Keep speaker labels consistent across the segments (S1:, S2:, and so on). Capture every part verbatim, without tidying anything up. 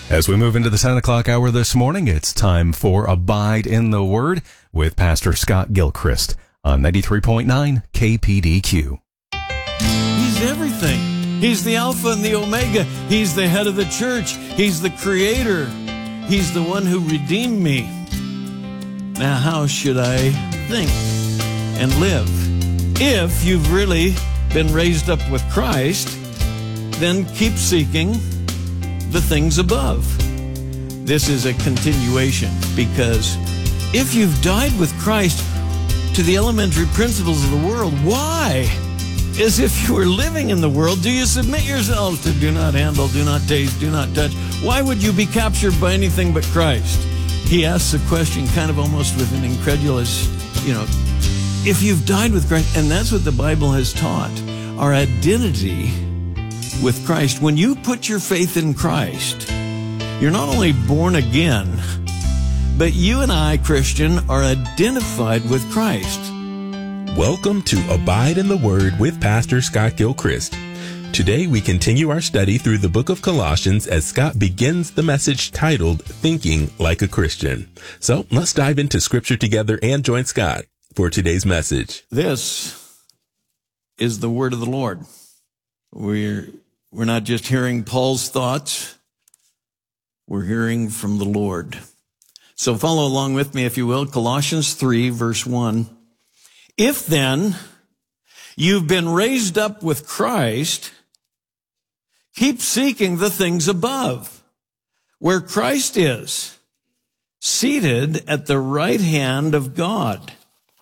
S1: As we move into the ten o'clock hour this morning, it's time for Abide in the Word with Pastor Scott Gilchrist on ninety-three point nine K P D Q.
S2: He's everything. He's the Alpha and the Omega. He's the head of the church. He's the Creator. He's the one who redeemed me. Now, how should I think and live? If you've really been raised up with Christ, then keep seeking the things above. This is a continuation, because if you've died with Christ to the elementary principles of the world, why? As if you were living in the world, do you submit yourselves to do not handle, do not taste, do not touch? Why would you be captured by anything but Christ? He asks a question kind of almost with an incredulous, you know, if you've died with Christ, and that's what the Bible has taught, our identity with Christ. When you put your faith in Christ, you're not only born again, but you and I, Christian, are identified with Christ.
S3: Welcome to Abide in the Word with Pastor Scott Gilchrist. Today we continue our study through the book of Colossians as Scott begins the message titled Thinking Like a Christian. So let's dive into Scripture together and join Scott for today's message.
S2: This is the word of the Lord. We're We're not just hearing Paul's thoughts. We're hearing from the Lord. So follow along with me, if you will. Colossians three, verse one. If then you've been raised up with Christ, keep seeking the things above, where Christ is, seated at the right hand of God.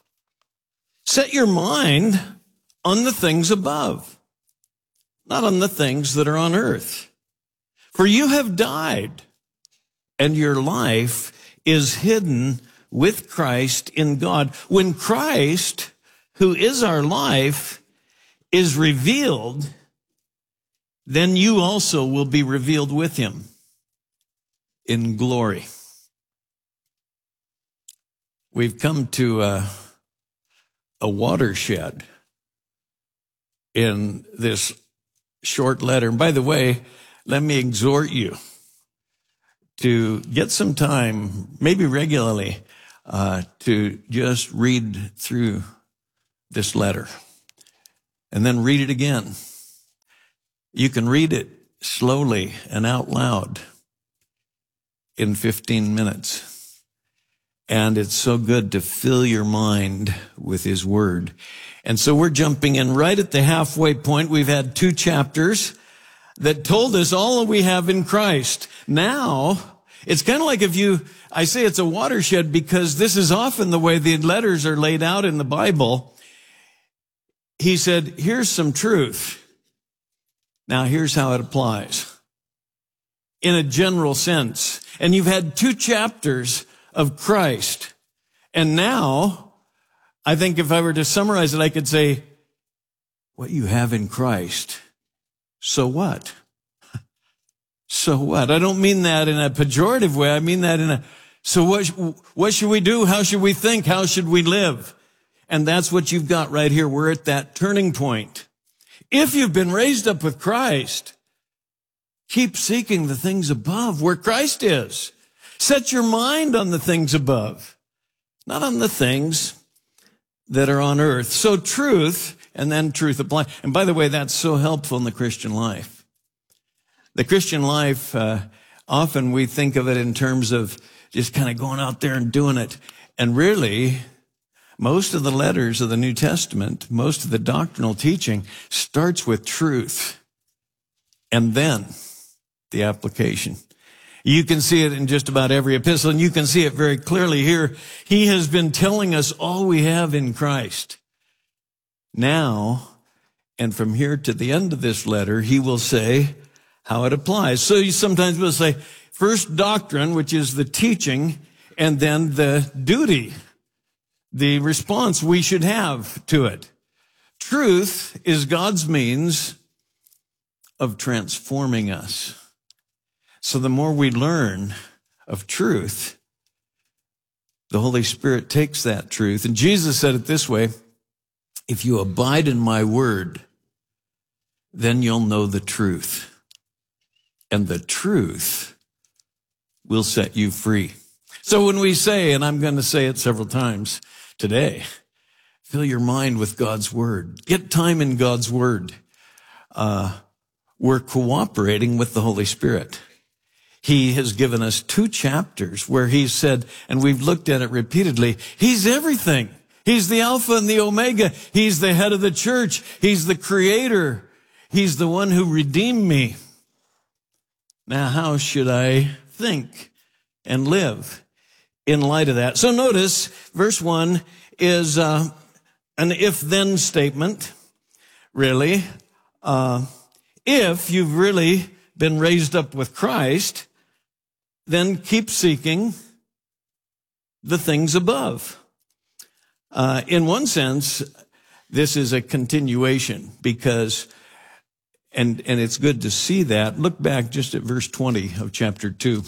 S2: Set your mind on the things above, not on the things that are on earth. For you have died, and your life is hidden with Christ in God. When Christ, who is our life, is revealed, then you also will be revealed with him in glory. We've come to a, a watershed in this short letter. And by the way, let me exhort you to get some time, maybe regularly, uh, to just read through this letter and then read it again. You can read it slowly and out loud in fifteen minutes. And it's so good to fill your mind with his word. And so we're jumping in right at the halfway point. We've had two chapters that told us all that we have in Christ. Now, it's kind of like if you, I say it's a watershed because this is often the way the letters are laid out in the Bible. He said, here's some truth. Now, here's how it applies in a general sense. And you've had two chapters of Christ. And now, I think if I were to summarize it, I could say, what you have in Christ, so what? So what? I don't mean that in a pejorative way. I mean that in a, so what, what should we do? How should we think? How should we live? And that's what you've got right here. We're at that turning point. If you've been raised up with Christ, keep seeking the things above where Christ is. Set your mind on the things above, not on the things that are on earth. So truth, and then truth apply. And by the way, that's so helpful in the Christian life. The Christian life, uh, often we think of it in terms of just kind of going out there and doing it. And really, most of the letters of the New Testament, most of the doctrinal teaching starts with truth and then the application. You can see it in just about every epistle, and you can see it very clearly here. He has been telling us all we have in Christ. Now, and from here to the end of this letter, he will say how it applies. So you sometimes will say, first doctrine, which is the teaching, and then the duty, the response we should have to it. Truth is God's means of transforming us. So the more we learn of truth, the Holy Spirit takes that truth. And Jesus said it this way, if you abide in my word, then you'll know the truth. And the truth will set you free. So when we say, and I'm going to say it several times today, fill your mind with God's word. Get time in God's word. Uh, we're cooperating with the Holy Spirit. He has given us two chapters where he said, and we've looked at it repeatedly, he's everything. He's the Alpha and the Omega. He's the head of the church. He's the creator. He's the one who redeemed me. Now, how should I think and live in light of that? So notice verse one is uh, an if-then statement, really. Uh, if you've really been raised up with Christ, then keep seeking the things above. Uh, in one sense, this is a continuation because, and, and it's good to see that. Look back just at verse twenty of chapter two.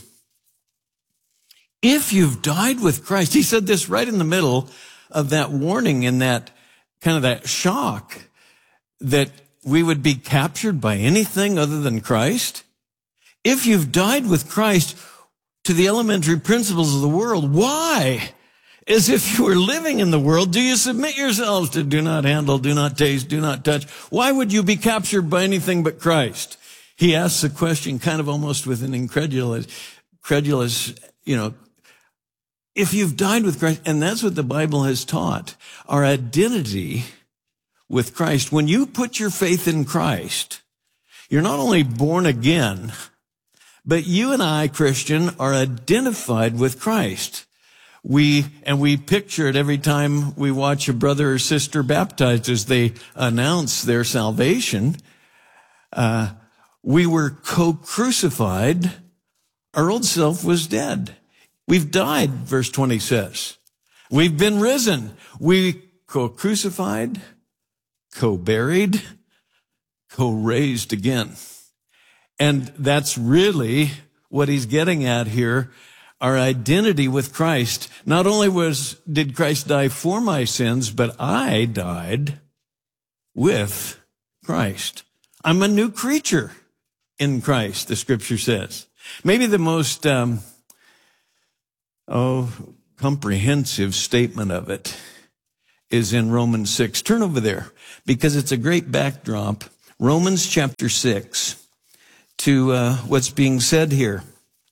S2: If you've died with Christ, he said this right in the middle of that warning and that kind of that shock that we would be captured by anything other than Christ. If you've died with Christ to the elementary principles of the world, why? As if you were living in the world, do you submit yourselves to do not handle, do not taste, do not touch? Why would you be captured by anything but Christ? He asks a question kind of almost with an incredulous, credulous, you know, if you've died with Christ, and that's what the Bible has taught, our identity with Christ. When you put your faith in Christ, you're not only born again, but you and I, Christian, are identified with Christ. We, and we picture it every time we watch a brother or sister baptized as they announce their salvation. Uh, we were co-crucified. Our old self was dead. We've died, verse twenty says. We've been risen. We co-crucified, co-buried, co-raised again. And that's really what he's getting at here. Our identity with Christ. Not only was, did Christ die for my sins, but I died with Christ. I'm a new creature in Christ, the scripture says. Maybe the most, um, oh, comprehensive statement of it is in Romans six. Turn over there because it's a great backdrop. Romans chapter six to uh, what's being said here.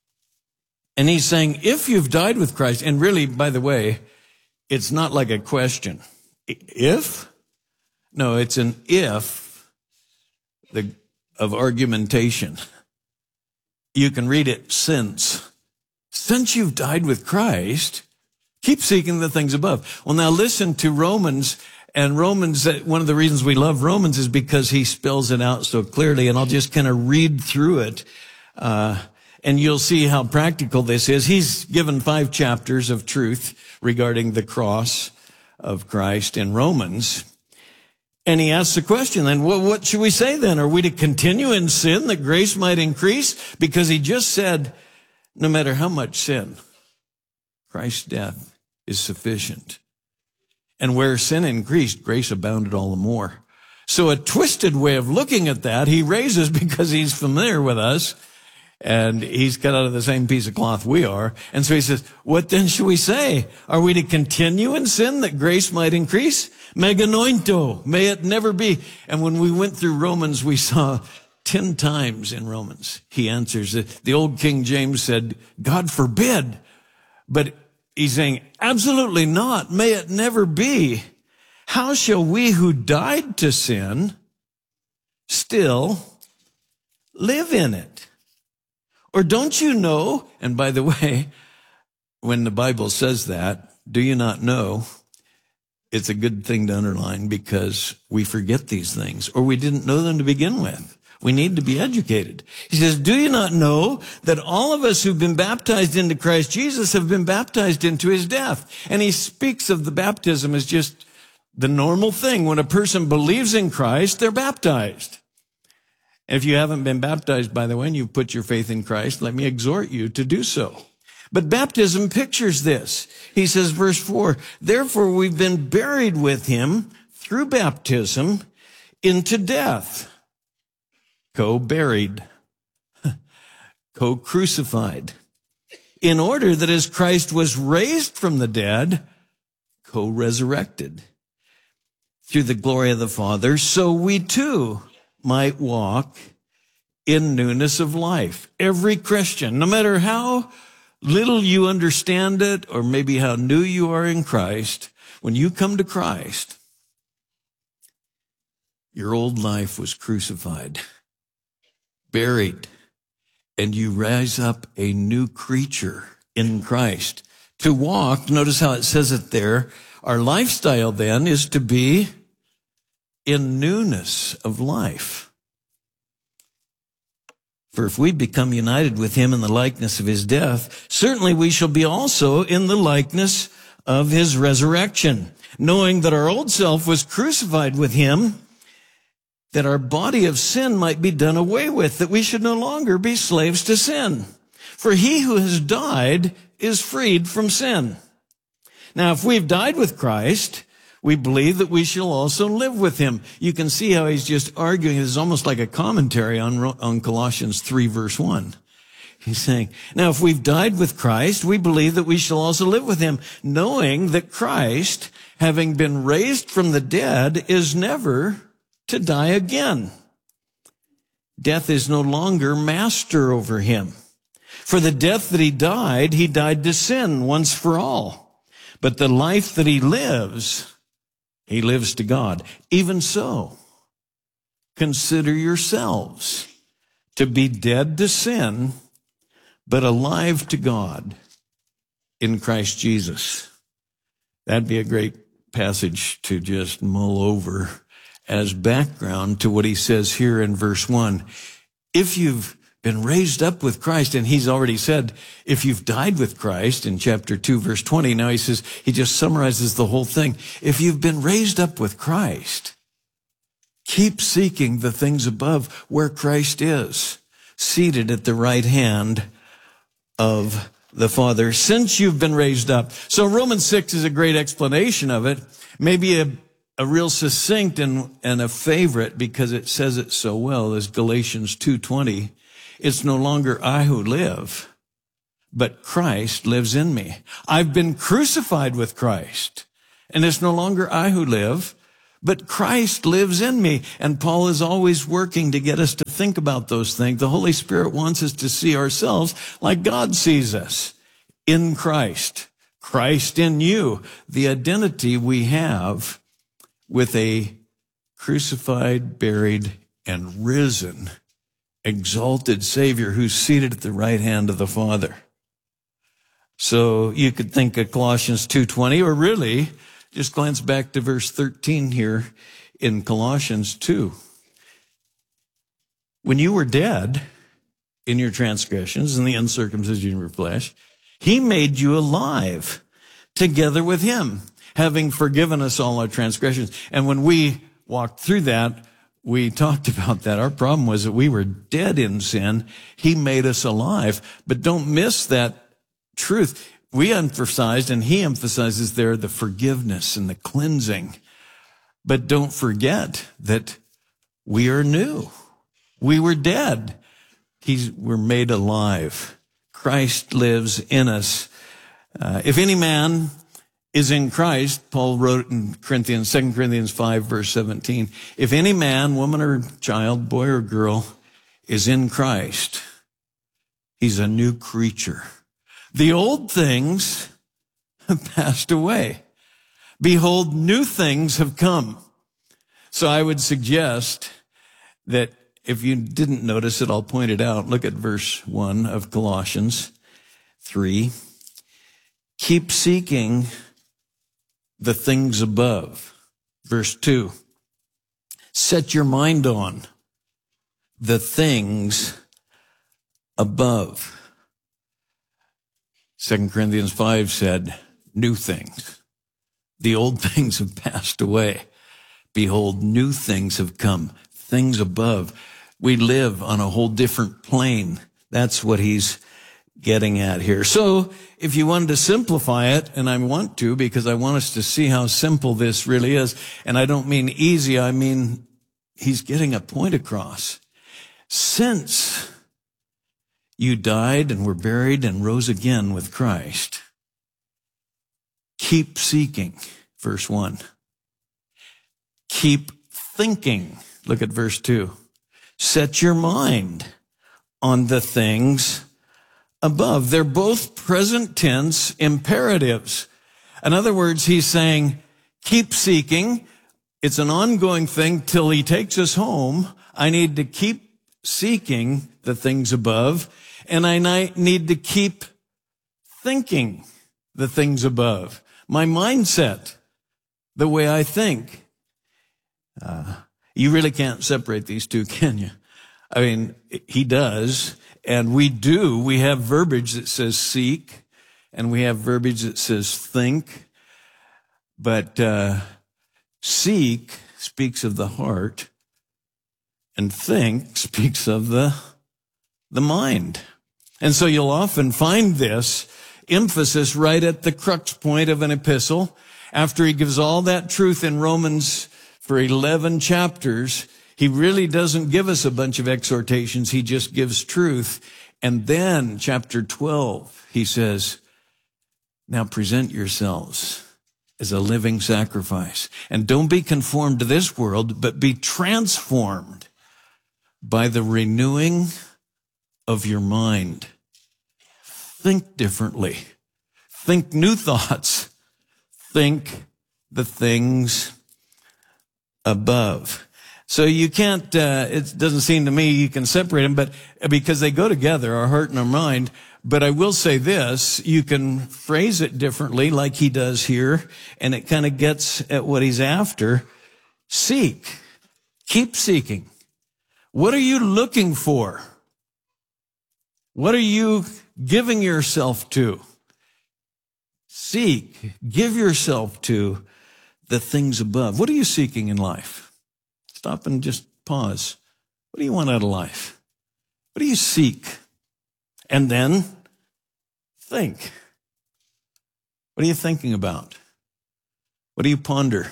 S2: And he's saying, if you've died with Christ, and really, by the way, it's not like a question. If? No, it's an if the, of argumentation. You can read it since. Since you've died with Christ, keep seeking the things above. Well, now listen to Romans. And Romans, one of the reasons we love Romans is because he spells it out so clearly. And I'll just kind of read through it. Uh, And you'll see how practical this is. He's given five chapters of truth regarding the cross of Christ in Romans. And he asks the question then, well, what should we say then? Are we to continue in sin that grace might increase? Because he just said, no matter how much sin, Christ's death is sufficient. And where sin increased, grace abounded all the more. So a twisted way of looking at that, he raises because he's familiar with us. And he's cut out of the same piece of cloth we are. And so he says, what then should we say? Are we to continue in sin that grace might increase? Meganointo, may it never be. And when we went through Romans, we saw ten times in Romans, he answers it. The old King James said, God forbid. But he's saying, absolutely not. May it never be. How shall we who died to sin still live in it? Or don't you know, and by the way, when the Bible says that, do you not know, it's a good thing to underline because we forget these things or we didn't know them to begin with. We need to be educated. He says, do you not know that all of us who've been baptized into Christ Jesus have been baptized into his death? And he speaks of the baptism as just the normal thing. When a person believes in Christ, they're baptized. If you haven't been baptized, by the way, and you've put your faith in Christ, let me exhort you to do so. But baptism pictures this. He says, verse four, therefore we've been buried with him through baptism into death. Co-buried, co-crucified. in order that as Christ was raised from the dead, co-resurrected through the glory of the Father, so we too might walk in newness of life. Every Christian, no matter how little you understand it, or maybe how new you are in Christ, when you come to Christ, your old life was crucified, buried, and you rise up a new creature in Christ. To walk, notice how it says it there, our lifestyle then is to be in newness of life. For if we become united with him in the likeness of his death, certainly we shall be also in the likeness of his resurrection, knowing that our old self was crucified with him, that our body of sin might be done away with, that we should no longer be slaves to sin. For he who has died is freed from sin. Now, if we've died with Christ, we believe that we shall also live with him. You can see how he's just arguing. It's almost like a commentary on, on Colossians three, verse one. He's saying, now, if we've died with Christ, we believe that we shall also live with him, knowing that Christ, having been raised from the dead, is never to die again. Death is no longer master over him. For the death that he died, he died to sin once for all. But the life that he lives, he lives to God. Even so, consider yourselves to be dead to sin, but alive to God in Christ Jesus. That'd be a great passage to just mull over as background to what he says here in verse one. If you've been raised up with Christ, and he's already said, if you've died with Christ in chapter two, verse twenty, now he says, he just summarizes the whole thing. If you've been raised up with Christ, keep seeking the things above where Christ is, seated at the right hand of the Father, since you've been raised up. So Romans six is a great explanation of it, maybe a, a real succinct and, and a favorite because it says it so well, is Galatians two twenty. It's no longer I who live, but Christ lives in me. I've been crucified with Christ, and it's no longer I who live, but Christ lives in me. And Paul is always working to get us to think about those things. The Holy Spirit wants us to see ourselves like God sees us, in Christ. Christ in you, the identity we have with a crucified, buried, and risen exalted Savior who's seated at the right hand of the Father. So you could think of Colossians two twenty, or really just glance back to verse thirteen here in Colossians two. When you were dead in your transgressions and the uncircumcision of your flesh, he made you alive together with him, having forgiven us all our transgressions. And when we walked through that, we talked about that. Our problem was that we were dead in sin. He made us alive. But don't miss that truth. We emphasized, and he emphasizes there, the forgiveness and the cleansing. But don't forget that we are new. We were dead. He's, we're made alive. Christ lives in us. Uh, if any man is in Christ, Paul wrote in Corinthians, Second Corinthians five, verse seventeen, if any man, woman or child, boy or girl, is in Christ, he's a new creature. The old things have passed away. Behold, new things have come. So I would suggest that if you didn't notice it, I'll point it out. Look at verse one of Colossians three. Keep seeking the things above. Verse two, set your mind on the things above. Second Corinthians five said, new things. The old things have passed away. Behold, new things have come. Things above. We live on a whole different plane. That's what he's getting at here. So if you wanted to simplify it, and I want to because I want us to see how simple this really is, and I don't mean easy, I mean he's getting a point across. Since You died and were buried and rose again with Christ. Keep seeking, verse one. Keep thinking, look at verse two. Set your mind on the things above. They're both present tense imperatives. In other words, he's saying, keep seeking. It's an ongoing thing till he takes us home. I need to keep seeking the things above, and I need to keep thinking the things above. My mindset, the way I think. Uh, you really can't separate these two, can you? I mean, he does, and we do. We have verbiage that says seek, and we have verbiage that says think. But uh, seek speaks of the heart, and think speaks of the, the mind. And so you'll often find this emphasis right at the crux point of an epistle. After he gives all that truth in Romans for eleven chapters, he really doesn't give us a bunch of exhortations. He just gives truth. And then chapter twelve, he says, now present yourselves as a living sacrifice. And don't be conformed to this world, but be transformed by the renewing of your mind. Think differently. Think new thoughts. Think the things above. So you can't, uh, it doesn't seem to me you can separate them, but because they go together, our heart and our mind. But I will say this, you can phrase it differently like he does here, and it kind of gets at what he's after. Seek. Keep seeking. What are you looking for? What are you giving yourself to? Seek. Give yourself to the things above. What are you seeking in life? Stop and just pause. What do you want out of life? What do you seek? And then think. What are you thinking about? What do you ponder?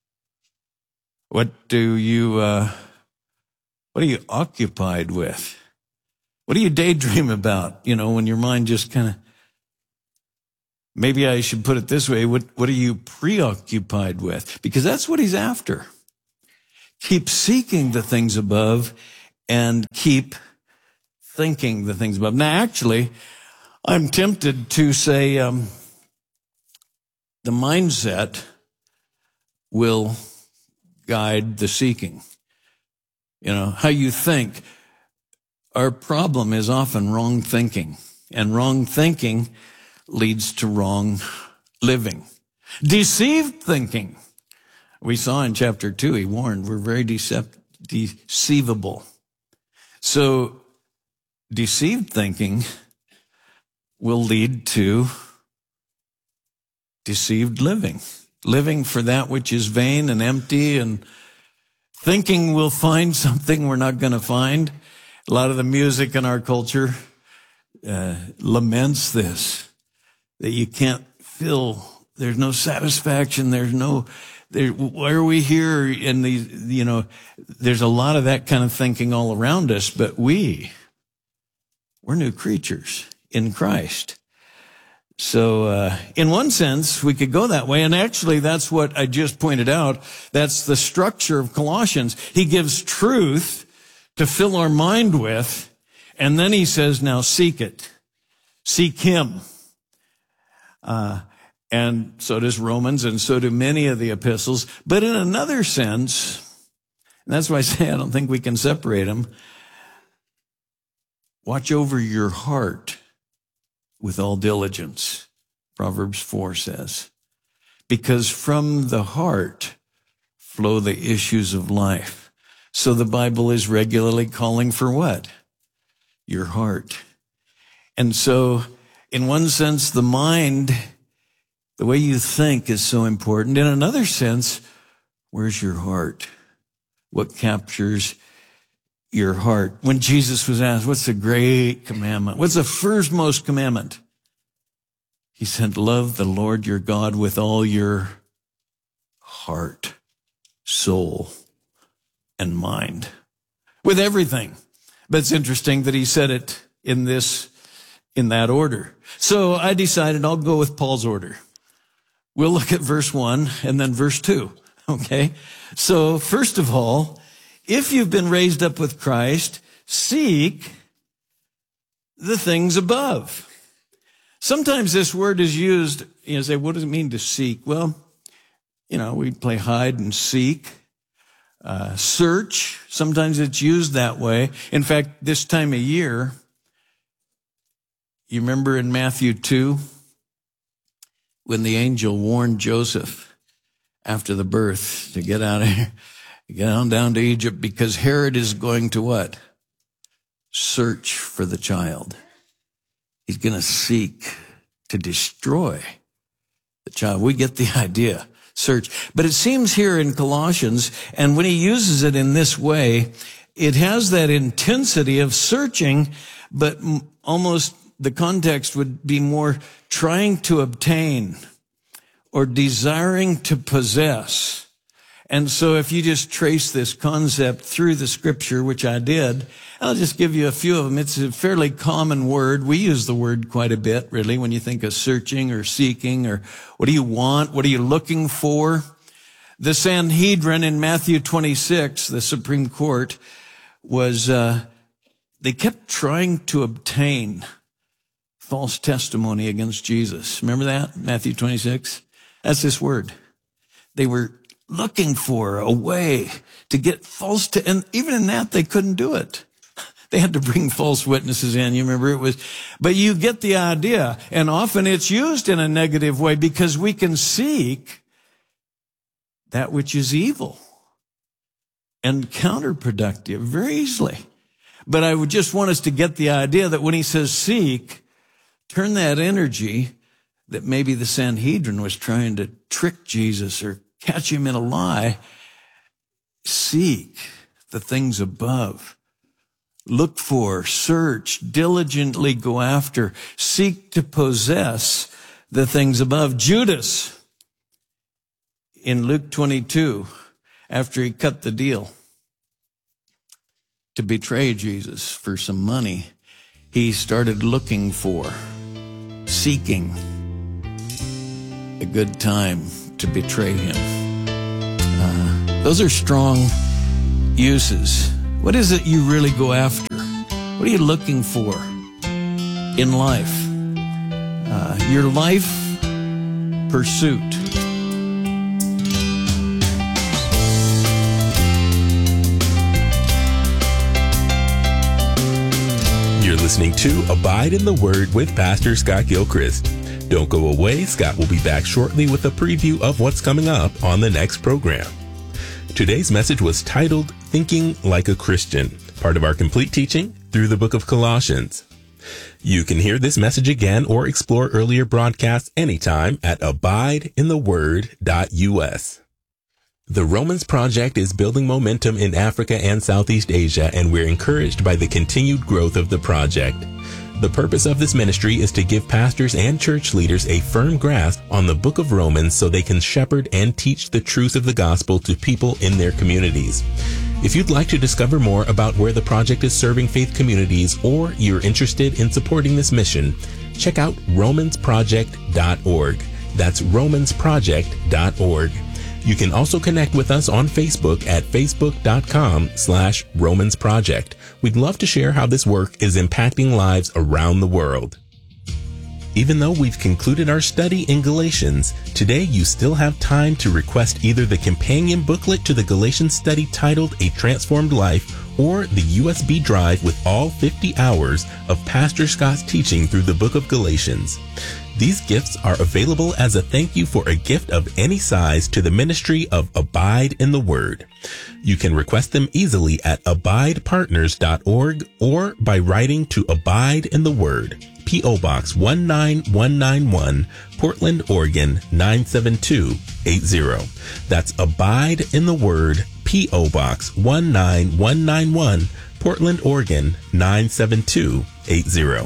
S2: What do you, uh, what are you occupied with? What do you daydream about? You know, when your mind just kind of, maybe I should put it this way. What, what are you preoccupied with? Because that's what he's after. Keep seeking the things above and keep thinking the things above. Now, actually, I'm tempted to say um, the mindset will guide the seeking. You know, how you think. Our problem is often wrong thinking, and wrong thinking leads to wrong living. Deceived thinking. We saw in chapter two, he warned, we're very decept- deceivable. So deceived thinking will lead to deceived living. Living for that which is vain and empty, and thinking we'll find something we're not going to find. A lot of the music in our culture uh, laments this, that you can't feel, there's no satisfaction, there's no, there, why are we here? And these, you know, there's a lot of that kind of thinking all around us, but we, we're new creatures in Christ. So, uh, in one sense, we could go that way. And actually, that's what I just pointed out. That's the structure of Colossians. He gives truth to fill our mind with. And then he says, now seek it. Seek him. Uh, and so does Romans, and so do many of the epistles. But in another sense, and that's why I say I don't think we can separate them, watch over your heart with all diligence, Proverbs four says, because from the heart flow the issues of life. So the Bible is regularly calling for what? Your heart. And so in one sense, the mind, the way you think is so important. In another sense, where's your heart? What captures your heart? When Jesus was asked, what's the great commandment? What's the first most commandment? He said, love the Lord your God with all your heart, soul, and mind. With everything. But it's interesting that he said it in this, in that order. So I decided I'll go with Paul's order. We'll look at verse one and then verse two. Okay. So first of all, if you've been raised up with Christ, seek the things above. Sometimes this word is used, you know, say, what does it mean to seek? Well, you know, we play hide and seek, uh, search. Sometimes it's used that way. In fact, this time of year, you remember in Matthew two, when the angel warned Joseph after the birth to get out of here, get on down to Egypt, because Herod is going to what? Search for the child. He's going to seek to destroy the child. We get the idea. Search. But it seems here in Colossians, and when he uses it in this way, it has that intensity of searching, but almost the context would be more trying to obtain or desiring to possess. And so if you just trace this concept through the scripture, which I did, I'll just give you a few of them. It's a fairly common word. We use the word quite a bit, really, when you think of searching or seeking, or what do you want? What are you looking for? The Sanhedrin in Matthew twenty-six, the Supreme Court, was, uh, they kept trying to obtain false testimony against Jesus. Remember that? Matthew twenty-six? That's this word. They were looking for a way to get false to, and even in that, they couldn't do it. They had to bring false witnesses in. You remember it was, but you get the idea. And often it's used in a negative way because we can seek that which is evil and counterproductive very easily. But I would just want us to get the idea that when he says seek, turn that energy that maybe the Sanhedrin was trying to trick Jesus or catch him in a lie. Seek the things above. Look for, search, diligently go after, seek to possess the things above. Judas, in Luke twenty-two, after he cut the deal to betray Jesus for some money, he started looking for, seeking a good time to betray him. Uh, those are strong uses. What is it you really go after? What are you looking for in life? Uh, your life pursuit.
S3: You're listening to Abide in the Word with Pastor Scott Gilchrist. Don't go away. Scott will be back shortly with a preview of what's coming up on the next program. Today's message was titled Thinking Like a Christian, part of our complete teaching through the book of Colossians. You can hear this message again or explore earlier broadcasts anytime at abide in the word dot U S. The Romans Project is building momentum in Africa and Southeast Asia, and we're encouraged by the continued growth of the project. The purpose of this ministry is to give pastors and church leaders a firm grasp on the book of Romans so they can shepherd and teach the truth of the gospel to people in their communities. If you'd like to discover more about where the project is serving faith communities, or you're interested in supporting this mission, check out romans project dot org. That's romans project dot org. You can also connect with us on Facebook at facebook.com slash Romans Project. We'd love to share how this work is impacting lives around the world. Even though we've concluded our study in Galatians, today you still have time to request either the companion booklet to the Galatians study titled A Transformed Life, or the U S B drive with all fifty hours of Pastor Scott's teaching through the book of Galatians. These gifts are available as a thank you for a gift of any size to the ministry of Abide in the Word. You can request them easily at abide partners dot org or by writing to Abide in the Word, P O Box one nine one nine one, Portland, Oregon nine seven two eight zero. That's Abide in the Word, P O Box one nine one nine one, Portland, Oregon nine seven two eight zero.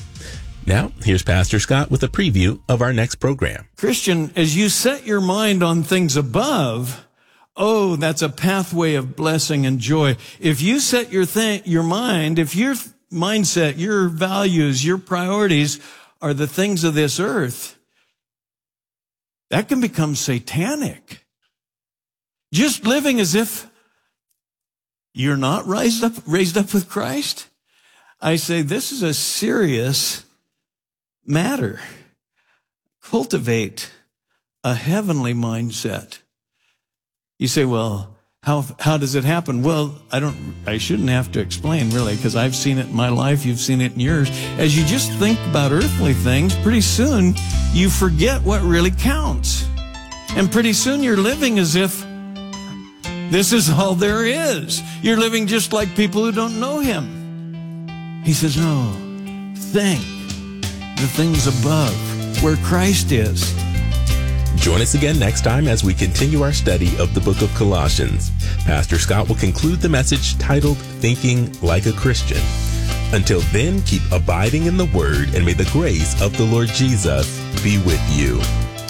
S3: Now, here's Pastor Scott with a preview of our next program.
S2: Christian, as you set your mind on things above, oh, that's a pathway of blessing and joy. If you set your th- your mind, if you're mindset, your values, your priorities are the things of this earth, that can become satanic. Just living as if you're not raised up, raised up with Christ. I say this is a serious matter. Cultivate a heavenly mindset. You say, well, how how does it happen? Well, I don't, I shouldn't have to explain really, because I've seen it in my life, you've seen it in yours. As you just think about earthly things, pretty soon you forget what really counts. And pretty soon you're living as if this is all there is. You're living just like people who don't know him. He says, no, think the things above, where Christ is.
S3: Join us again next time as we continue our study of the book of Colossians. Pastor Scott will conclude the message titled Thinking Like a Christian. Until then, keep abiding in the Word, and may the grace of the Lord Jesus be with you.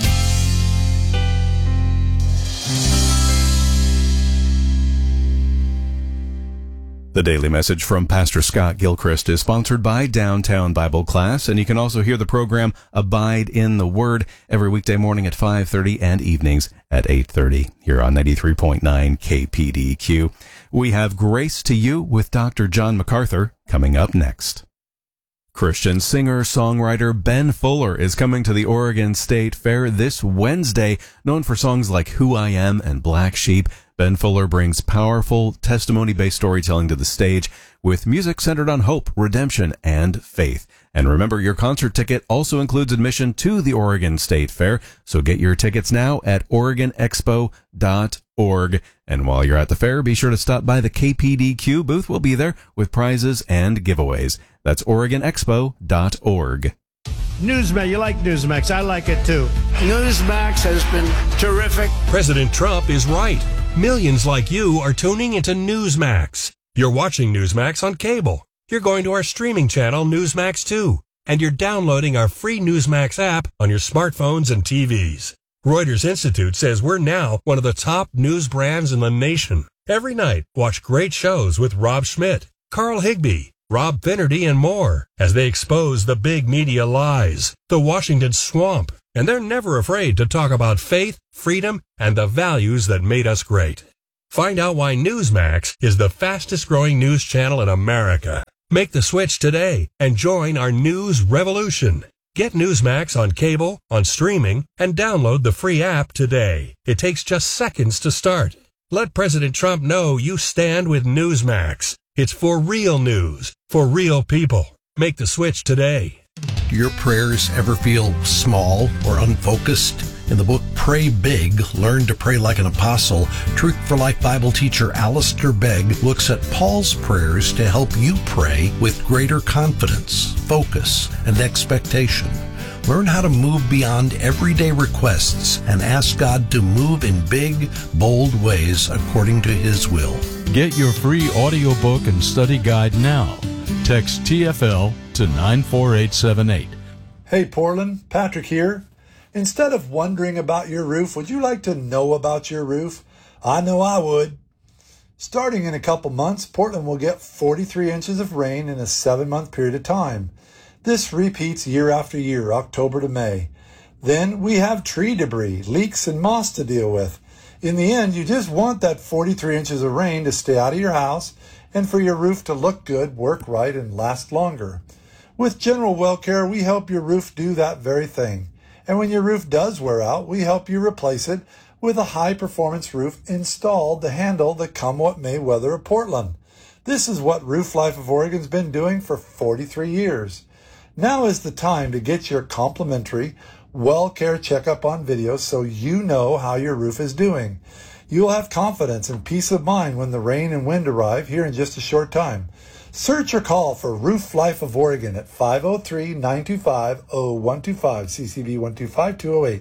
S1: The daily message from Pastor Scott Gilchrist is sponsored by Downtown Bible Class, and you can also hear the program Abide in the Word every weekday morning at five thirty and evenings at eight thirty here on ninety-three point nine K P D Q. We have Grace to You with Doctor John MacArthur coming up next. Christian singer-songwriter Ben Fuller is coming to the Oregon State Fair this Wednesday. Known for songs like Who I Am and Black Sheep, Ben Fuller brings powerful, testimony-based storytelling to the stage with music centered on hope, redemption, and faith. And remember, your concert ticket also includes admission to the Oregon State Fair, so get your tickets now at Oregon Expo dot org. And while you're at the fair, be sure to stop by the K P D Q booth. We'll be there with prizes and giveaways. That's Oregon Expo dot org.
S4: Newsmax, you like Newsmax. I like it too.
S5: Newsmax has been terrific.
S6: President Trump is right. Millions like you are tuning into Newsmax. You're watching Newsmax on cable. You're going to our streaming channel, Newsmax two. And you're downloading our free Newsmax app on your smartphones and T Vs. Reuters Institute says we're now one of the top news brands in the nation. Every night, watch great shows with Rob Schmidt, Carl Higbee, Rob Finnerty, and more as they expose the big media lies, the Washington swamp, and they're never afraid to talk about faith, freedom, and the values that made us great. Find out why Newsmax is the fastest growing news channel in America. Make the switch today and join our news revolution. Get Newsmax on cable, on streaming, and download the free app today. It takes just seconds to start. Let President Trump know you stand with Newsmax. It's for real news, for real people. Make the switch today.
S7: Do your prayers ever feel small or unfocused? In the book Pray Big, Learn to Pray Like an Apostle, Truth for Life Bible teacher Alistair Begg looks at Paul's prayers to help you pray with greater confidence, focus, and expectation. Learn how to move beyond everyday requests and ask God to move in big, bold ways according to His will.
S8: Get your free audiobook and study guide now. Text T F L to nine four eight seven eight.
S4: Hey Portland, Patrick here. Instead of wondering about your roof, would you like to know about your roof? I know I would. Starting in a couple months, Portland will get forty-three inches of rain in a seven-month period of time. This repeats year after year, October to May. Then we have tree debris, leaks, and moss to deal with. In the end, you just want that forty-three inches of rain to stay out of your house and for your roof to look good, work right, and last longer. With General Well Care, we help your roof do that very thing. And when your roof does wear out, we help you replace it with a high-performance roof installed to handle the come-what-may weather of Portland. This is what Roof Life of Oregon's been doing for forty-three years. Now is the time to get your complimentary Well Care checkup on video so you know how your roof is doing. You'll have confidence and peace of mind when the rain and wind arrive here in just a short time. Search or call for Roof Life of Oregon at five oh three, nine two five, oh one two five, C C B one two five, two oh eight.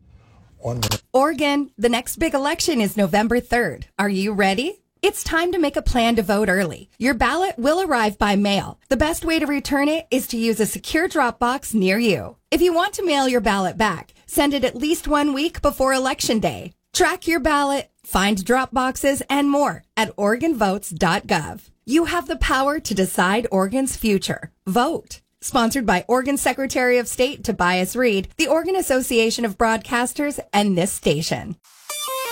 S4: One minute.
S9: Oregon, the next big election is November third. Are you ready? It's time to make a plan to vote early. Your ballot will arrive by mail. The best way to return it is to use a secure drop box near you. If you want to mail your ballot back, send it at least one week before Election Day. Track your ballot, find drop boxes, and more at Oregon Votes dot gov. You have the power to decide Oregon's future. Vote. Sponsored by Oregon Secretary of State Tobias Reed, the Oregon Association of Broadcasters, and this station.